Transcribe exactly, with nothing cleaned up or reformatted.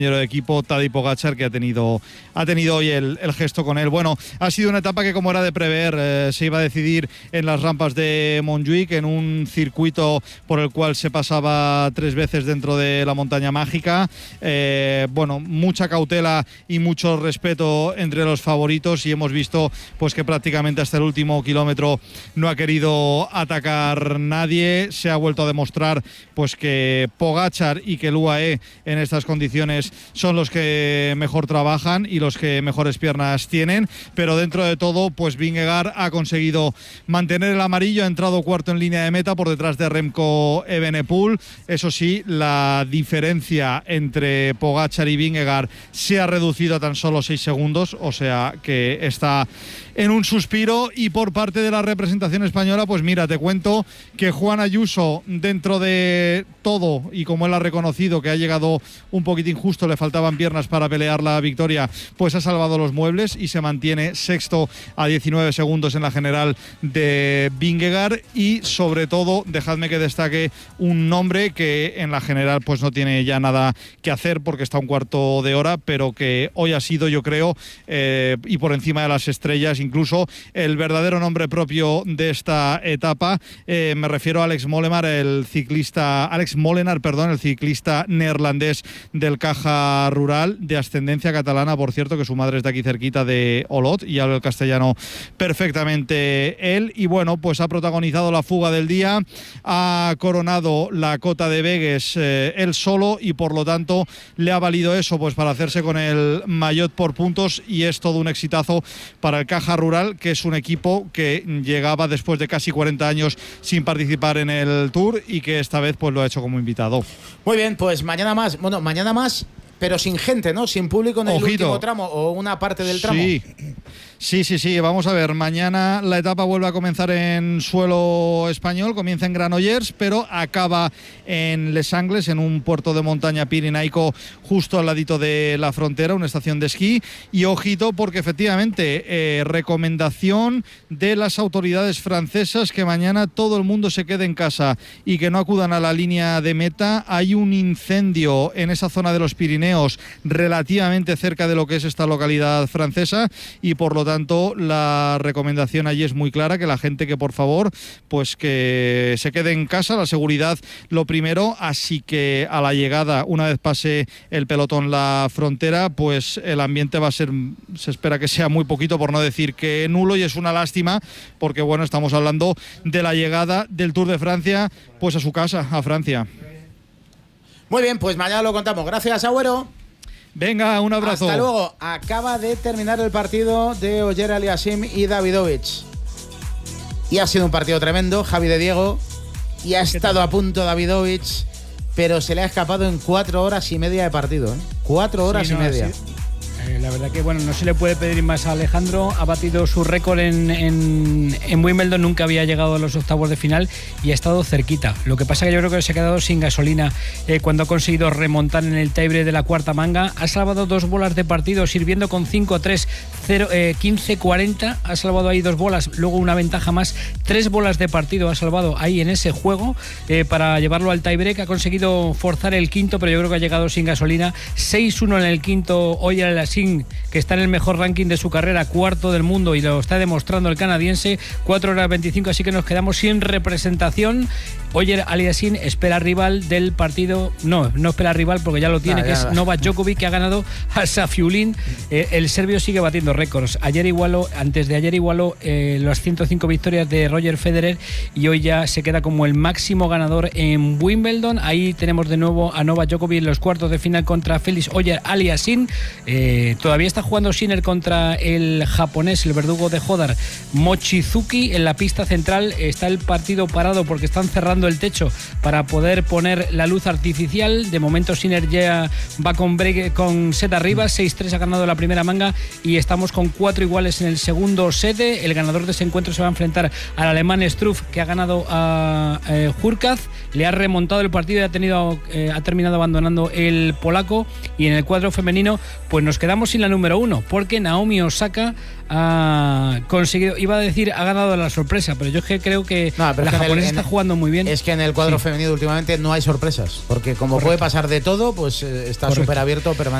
de equipo Tadej Pogačar, que ha tenido, ha tenido hoy el, el gesto con él. Bueno, ha sido una etapa que, como era de prever, eh, se iba a decidir en las rampas de Montjuïc, en un circuito por el cual se pasaba tres veces dentro de la montaña mágica. Eh, bueno, mucha cautela y mucho respeto entre los favoritos, y hemos visto pues que prácticamente hasta el último kilómetro no ha querido atacar nadie. Se ha vuelto a demostrar pues que Pogačar y que el U A E en estas condiciones son los que mejor trabajan y los que mejores piernas tienen, pero dentro de todo pues Vingegaard ha conseguido mantener el amarillo, ha entrado cuarto en línea de meta por detrás de Remco Evenepoel. Eso sí, la diferencia entre Pogačar y Vingegaard se ha reducido a tan solo seis segundos, o sea que está en un suspiro. Y por parte de la representación española, pues mira, te cuento que Juan Ayuso, dentro de todo y como él ha reconocido que ha llegado un poquitín justo, le faltaban piernas para pelear la victoria, pues ha salvado los muebles y se mantiene sexto a diecinueve segundos en la general de Vingegaard. Y sobre todo, dejadme que destaque un nombre que en la general pues no tiene ya nada que hacer porque está a un cuarto de hora, pero que hoy ha sido, yo creo, eh, y por encima de las estrellas, incluso el verdadero nombre propio de esta etapa. Eh, me refiero a Alex Molenaar, el ciclista Alex Molenaar, perdón, el ciclista neerlandés del Caja Rural, de ascendencia catalana, por cierto, que su madre es de aquí cerquita, de Olot, y habla el castellano perfectamente él. Y bueno, pues ha protagonizado la fuga del día, ha coronado la cota de Vegues eh, él solo, y por lo tanto le ha valido eso pues para hacerse con el maillot por puntos, y es todo un exitazo para el Caja Rural, que es un equipo que llegaba después de casi cuarenta años sin participar en el Tour y que esta vez pues lo ha hecho como invitado. Muy bien, pues mañana más, bueno, mañana más, pero sin gente, ¿no? Sin público en el Ojito. último tramo o una parte del tramo. Sí. Sí, sí, sí, vamos a ver, mañana la etapa vuelve a comenzar en suelo español, comienza en Granollers, pero acaba en Les Angles, en un puerto de montaña pirenaico justo al ladito de la frontera, una estación de esquí. Y ojito, porque efectivamente, eh, recomendación de las autoridades francesas que mañana todo el mundo se quede en casa y que no acudan a la línea de meta. Hay un incendio en esa zona de los Pirineos relativamente cerca de lo que es esta localidad francesa, y por lo tanto tanto la recomendación allí es muy clara, que la gente que por favor pues que se quede en casa, la seguridad lo primero. Así que a la llegada, una vez pase el pelotón la frontera, pues el ambiente va a ser, se espera que sea muy poquito, por no decir que nulo, y es una lástima porque bueno, estamos hablando de la llegada del Tour de Francia pues a su casa, a Francia. Muy bien, pues mañana lo contamos. Gracias, Agüero. Venga, un abrazo. Hasta luego. Acaba de terminar el partido de Ogier Aliassime y Davidovich. Y ha sido un partido tremendo, Javi de Diego. Y ha estado a punto Davidovich, pero se le ha escapado en cuatro horas y media de partido. ¿eh? Cuatro horas sí, no, y media. Sí. Eh, la verdad que bueno, no se le puede pedir más a Alejandro. Ha batido su récord en, en, en Wimbledon, nunca había llegado a los octavos de final y ha estado cerquita. Lo que pasa que yo creo que se ha quedado sin gasolina eh, cuando ha conseguido remontar en el tiebreak de la cuarta manga. Ha salvado dos bolas de partido, sirviendo con cinco tres, quince cuarenta. Ha salvado ahí dos bolas, luego una ventaja más. Tres bolas de partido ha salvado ahí en ese juego eh, para llevarlo al tiebreak. Ha conseguido forzar el quinto, pero yo creo que ha llegado sin gasolina. seis uno en el quinto. Hoy el Sin, que está en el mejor ranking de su carrera, cuarto del mundo, y lo está demostrando el canadiense, cuatro horas veinticinco, así que nos quedamos sin representación. Ogier Aliassime espera rival del partido, no, no espera rival porque ya lo tiene, ah, que ya, es Novak Djokovic, que ha ganado a Safiulin. Eh, el serbio sigue batiendo récords. Ayer igualó, antes de ayer igualó eh, las ciento cinco victorias de Roger Federer, y hoy ya se queda como el máximo ganador en Wimbledon. Ahí tenemos de nuevo a Novak Djokovic en los cuartos de final contra Félix Ogier Aliassime. Eh, todavía está jugando Sinner contra el japonés, el verdugo de Hodar, Mochizuki. En la pista central está el partido parado porque están cerrando el techo para poder poner la luz artificial. De momento Sinner ya va con, break, con set arriba, seis tres ha ganado la primera manga, y estamos con cuatro iguales en el segundo set. El ganador de ese encuentro se va a enfrentar al alemán Struff, que ha ganado a eh, Hurkacz, le ha remontado el partido y ha, tenido, eh, ha terminado abandonando el polaco. Y en el cuadro femenino pues nos quedamos sin la número uno, porque Naomi Osaka ha conseguido, iba a decir, ha ganado la sorpresa, pero yo es que creo que No, pero la es que en el- japonesa en- está jugando muy bien. Es que en el cuadro Sí. femenino últimamente no hay sorpresas, porque como Correcto. puede pasar de todo, pues eh, está Correcto. súper abierto permanentemente.